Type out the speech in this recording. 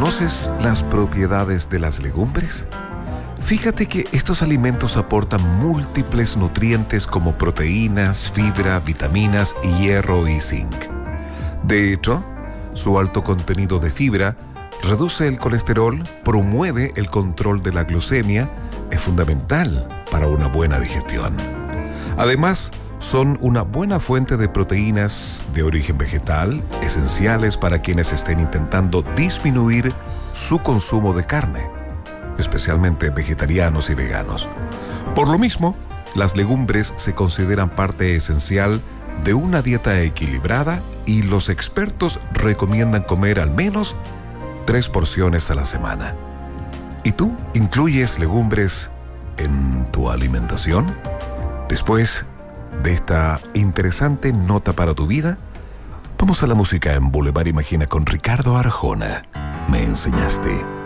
¿Conoces las propiedades de las legumbres? Fíjate que estos alimentos aportan múltiples nutrientes como proteínas, fibra, vitaminas, hierro y zinc. De hecho, su alto contenido de fibra reduce el colesterol, promueve el control de la glucemia, es fundamental para una buena digestión. Además, son una buena fuente de proteínas de origen vegetal, esenciales para quienes estén intentando disminuir su consumo de carne, especialmente vegetarianos y veganos. Por lo mismo, las legumbres se consideran parte esencial de una dieta equilibrada y los expertos recomiendan comer al menos 3 porciones a la semana. ¿Y tú incluyes legumbres en tu alimentación? Después de esta interesante nota para tu vida, vamos a la música en Boulevard Imagina con Ricardo Arjona. Me enseñaste.